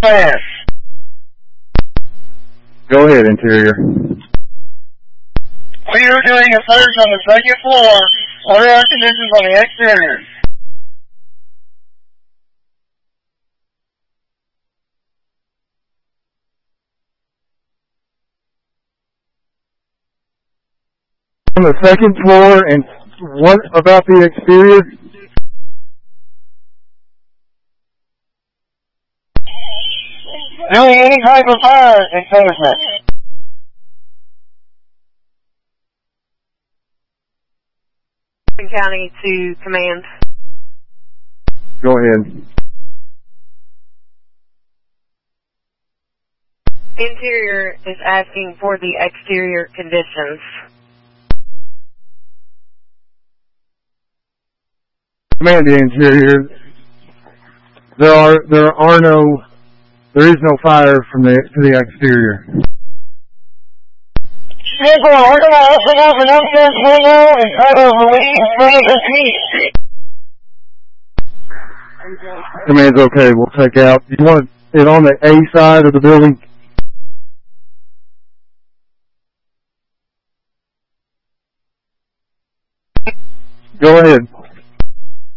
Pass. Go ahead, interior. We are doing a search on the second floor. What are our conditions on the exterior? On the second floor, and what about the exterior? Doing any type of fire extinguishment. County to command. Go ahead. Interior is asking for the exterior conditions. Command the interior. There is no fire from to the exterior. Vehicle organized for an upstairs window and out of Louise Brothers Peace. Command's okay. We'll check out. You want it on the A side of the building? Go ahead.